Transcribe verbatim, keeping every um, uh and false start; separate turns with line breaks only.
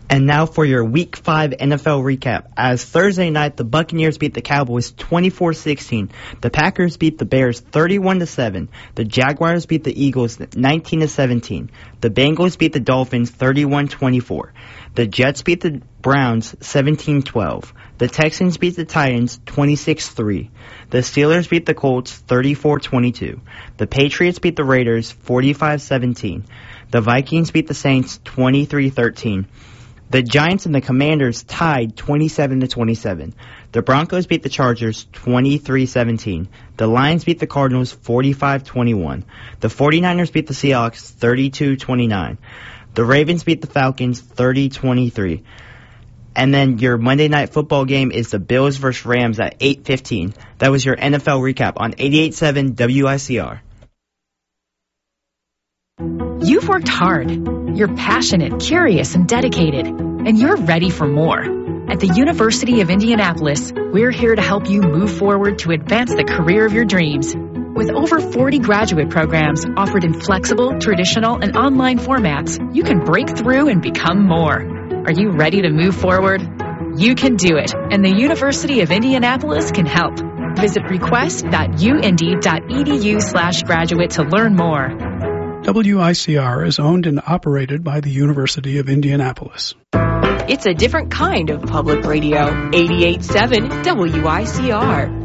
And now for your Week five N F L recap. As Thursday night, the Buccaneers beat the Cowboys twenty-four sixteen. The Packers beat the Bears thirty-one to seven. The Jaguars beat the Eagles nineteen to seventeen. The Bengals beat the Dolphins thirty-one twenty-four. The Jets beat the Browns seventeen twelve. The Texans beat the Titans twenty-six three. The Steelers beat the Colts thirty-four twenty-two. The Patriots beat the Raiders forty-five seventeen. The Vikings beat the Saints twenty-three thirteen. The Giants and the Commanders tied twenty-seven to twenty-seven. The Broncos beat the Chargers twenty-three seventeen. The Lions beat the Cardinals forty-five twenty-one. The 49ers beat the Seahawks thirty-two twenty-nine. The Ravens beat the Falcons thirty twenty-three. And then your Monday Night Football game is the Bills versus Rams at eight fifteen. That was your N F L recap on eighty-eight point seven W I C R.
You've worked hard. You're passionate, curious, and dedicated, and you're ready for more. At the University of Indianapolis, we're here to help you move forward to advance the career of your dreams. With over forty graduate programs offered in flexible, traditional, and online formats, you can break through and become more. Are you ready to move forward? You can do it, and the University of Indianapolis can help. Visit request dot u indy dot e d u slash graduate to learn more.
W I C R is owned and operated by the University of Indianapolis.
It's a different kind of public radio. eighty-eight point seven W I C R.